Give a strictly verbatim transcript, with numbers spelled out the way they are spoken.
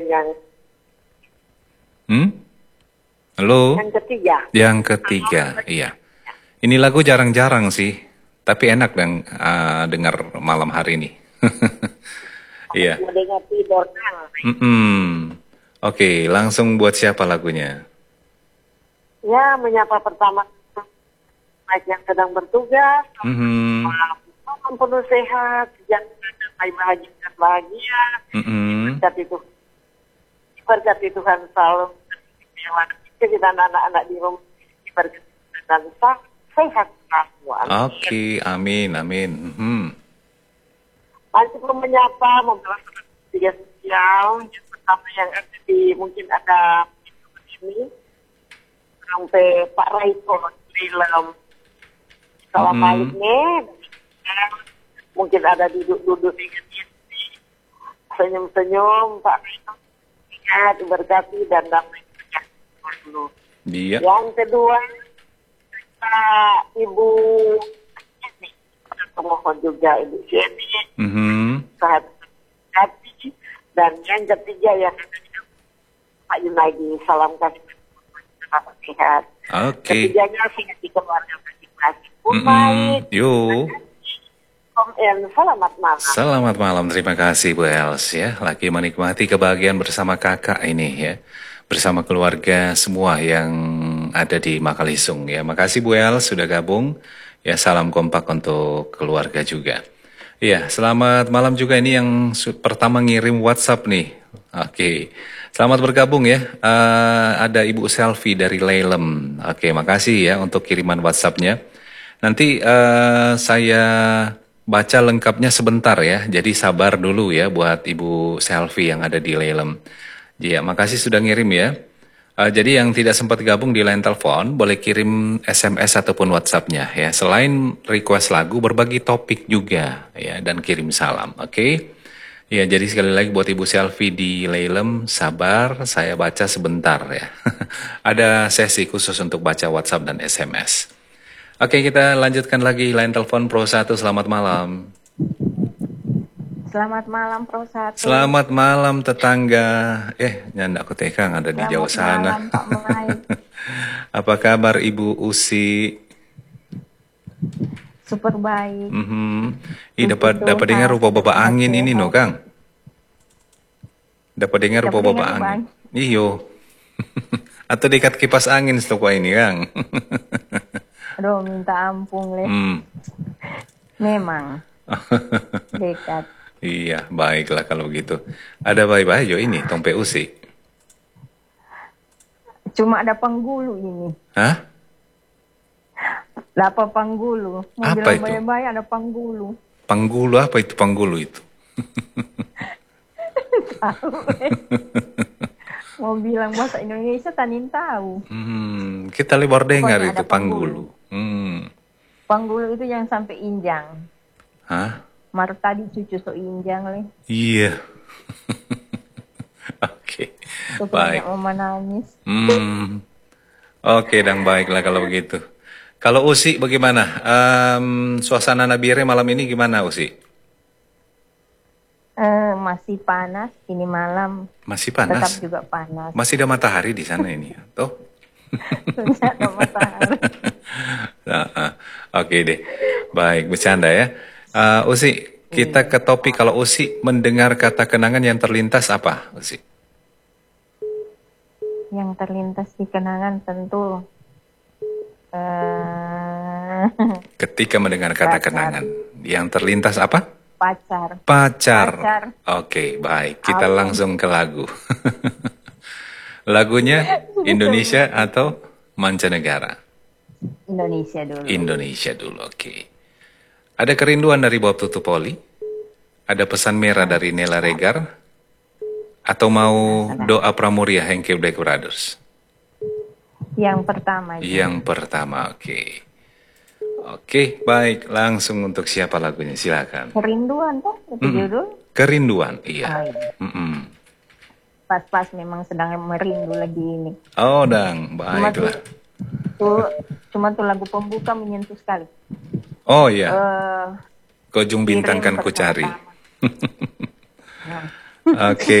yang Hmm? Halo? yang ketiga. Yang ketiga, iya. Ini lagu jarang-jarang sih, tapi enak dan uh, dengar malam hari ini. Iya. Mau dengar tidur kan? Mm-mm. Oke, langsung buat siapa lagunya? Ya, menyapa pertama baik yang sedang bertugas, Mhm. malam penuh sehat, yang damai bahagia dan bahagia. Mm-mm. Berkati Tuhan, berkati Tuhan selalu kita anak-anak di rumah berkati dan sehat semua. Oke, amin, amin. Mhm. Masih belum menyapa, membalas media sosial, yang pertama yang ada di, mungkin ada ini, sampai Pak Raiko, film, kalau Mhm. baliknya, mungkin ada duduk-duduk di senyum-senyum, Pak Raiko, sehat, berkati, dan damai dulu. Dia. Yang kedua, Pak Ibu, aku mohon juga Ibu Jenny, Mhm. sehat hati, dan yang ketiga yang Pak Yunaidi, salam kasih sehat. Oke. Ketiganya sehat di keluarga masing-masing pun Mm-mm. baik. Yuk. Om El, selamat malam. Selamat malam, terima kasih Bu Els ya. Lagi menikmati kebahagiaan bersama kakak ini ya. Bersama keluarga semua yang ada di Makalisung ya. Makasih Bu Els sudah gabung. Ya, salam kompak untuk keluarga juga. Iya, selamat malam juga ini yang su- pertama ngirim WhatsApp nih. Oke, selamat bergabung ya. Eh, ada Ibu Selfie dari Lelem. Oke, makasih ya untuk kiriman WhatsAppnya. Nanti eh, saya baca lengkapnya sebentar ya. Jadi sabar dulu ya buat Ibu Selfie yang ada di Lelem. Ya, makasih sudah ngirim ya. Eh, jadi yang tidak sempat gabung di line telepon, boleh kirim S M S ataupun WhatsApp-nya ya. Selain request lagu, berbagi topik juga ya dan kirim salam, oke? Ya, jadi sekali lagi buat Ibu Selfie di Lelem, sabar, saya baca sebentar ya. Ada sesi khusus untuk baca WhatsApp dan S M S. Oke, kita lanjutkan lagi line telepon Pro satu, selamat malam. Selamat malam Pro satu. Selamat malam tetangga. Eh, nyanda aku tekang ada di jauh Selamat sana. malam Pak Mike. Apa kabar Ibu Usi? Super baik. Mhm. Ih, Puji dapat dapat Tuhan, dengar rupa bapak sehat-sehat. angin ini no, Kang. Dapat dengar rupa Dapat bapak dengar angin. rupa Iyo. Atau dekat kipas angin stoko ini, Kang. Aduh, minta ampun leh. Hmm. Memang dekat. Iya, baiklah kalau begitu. Ada baik-baik jo ini, Tompe Usi. Cuma ada penggulu ini. Hah? Lapa penggulu. Mau Apa bilang itu? baik-baik ada penggulu. Panggulu apa itu panggulu itu? Tahu. eh. Mau bilang bahasa Indonesia tanin tahu. Hmm, kita lebar dengar Pokoknya itu ada panggulu. penggulu. Hmm. Penggulu itu yang sampai injang. Hah? Mar tadi cucu so injang leh. Iya. Oke. Tuh Baik. banyak mama nangis. Hmm. Oke, dan baiklah kalau begitu. Kalau Usi bagaimana? Em, suasana Nabire malam ini gimana Usi? Eh, masih panas ini malam. Masih Tetap panas? juga panas. Masih ada matahari di sana ini, toh? Tidak ada matahari. Nah, ah. Oke deh. Baik, bercanda ya. Eh, Usi, kita ke topik. Kalau Usi mendengar kata kenangan yang terlintas apa, Usi? Yang terlintas di kenangan tentu eh, Ketika mendengar kata Pacar. kenangan, yang terlintas apa? pacar. Pacar. Pacar. Oke, baik. Kita Album. langsung ke lagu. Lagunya Indonesia atau mancanegara? Indonesia dulu. Indonesia dulu, oke. Ada kerinduan dari Bob Tutupoli? Ada pesan merah dari Nela Regar? Atau mau doa Pramuria Hengke Black Brothers? Yang pertama itu. Yang pertama, oke. Oke, baik. Langsung untuk siapa lagunya? Silakan. Kerinduan tuh itu Mm-mm. judul. Kerinduan, Oh, iya. iya. Mm-mm. Pas-pas memang sedang merindu lagi ini. Oh, dang, Cuma tuh, baiklah. tuh cuma tuh lagu pembuka menyentuh sekali. Oh iya, Eh, Kojung bintang kan ku cari. Kirim pertama. Nah. Oke.